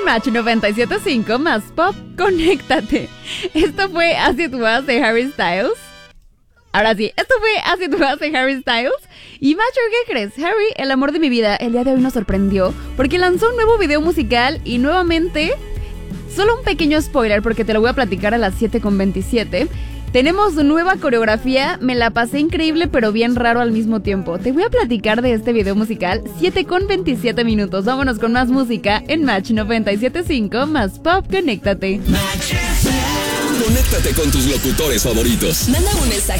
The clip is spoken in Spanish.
en Match 97.5 más pop, conéctate. Esto fue As It Was de Harry Styles. Ahora sí, esto fue As It Was de Harry Styles. Y Macho, ¿qué crees? Harry, el amor de mi vida, el día de hoy nos sorprendió porque lanzó un nuevo video musical y nuevamente, solo un pequeño spoiler porque te lo voy a platicar a las 7:27. Tenemos nueva coreografía, me la pasé increíble pero bien raro al mismo tiempo. Te voy a platicar de este video musical, 7:27 minutos. Vámonos con más música en Match 97.5 más pop, conéctate. Conéctate con tus locutores favoritos. Manda un mensaje